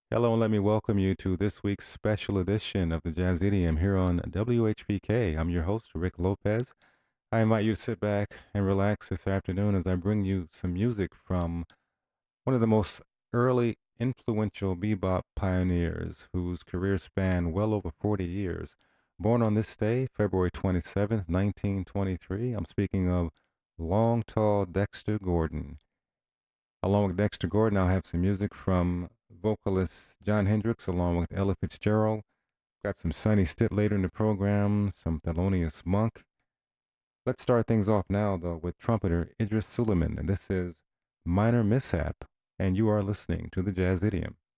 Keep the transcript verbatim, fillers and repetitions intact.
Hello, and let me welcome you to this week's special edition of the Jazz Idiom here on W H P K. I'm your host, Rick Lopez. I invite you to sit back and relax this afternoon as I bring you some music from one of the most early influential bebop pioneers whose career spanned well over forty years. Born on this day, February twenty-seventh, nineteen twenty-three, I'm speaking of Long Tall Dexter Gordon. Along with Dexter Gordon, I'll have some music from vocalist John Hendricks along with Ella Fitzgerald. Got some Sonny Stitt later in the program, some Thelonious Monk. Let's start things off now, though, with trumpeter Idris Suleiman, and this is Minor Mishap, and you are listening to the Jazz Idiom.